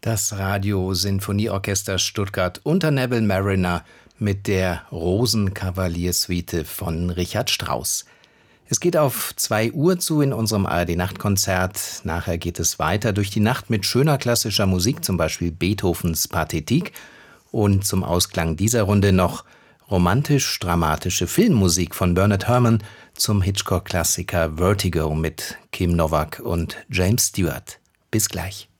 Das Radio-Sinfonieorchester Stuttgart unter Neville Marriner mit der Rosenkavaliersuite von Richard Strauss. Es geht auf 2 Uhr zu in unserem ARD-Nachtkonzert. Nachher geht es weiter durch die Nacht mit schöner klassischer Musik, zum Beispiel Beethovens Pathetik. Und zum Ausklang dieser Runde noch romantisch-dramatische Filmmusik von Bernard Herrmann zum Hitchcock-Klassiker Vertigo mit Kim Novak und James Stewart. Bis gleich.